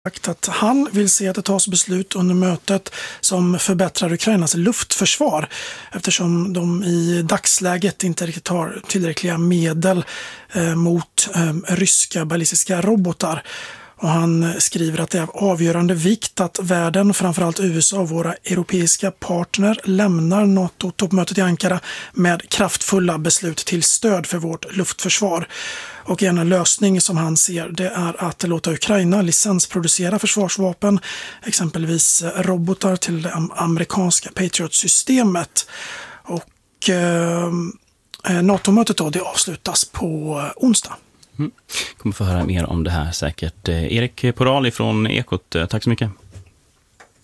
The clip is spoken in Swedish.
att han vill se att det tas beslut under mötet som förbättrar Ukrainas luftförsvar eftersom de i dagsläget inte riktigt har tillräckliga medel mot ryska ballistiska robotar. Och han skriver att det är av avgörande vikt att världen, framförallt USA och våra europeiska partner, lämnar NATO-toppmötet i Ankara med kraftfulla beslut till stöd för vårt luftförsvar. Och en lösning som han ser, det är att låta Ukraina licensproducera försvarsvapen, exempelvis robotar till det amerikanska Patriot-systemet. Och NATO-mötet då, det avslutas på onsdag. Kommer få höra mer om det här säkert. Erik Porali från Ekot, tack så mycket.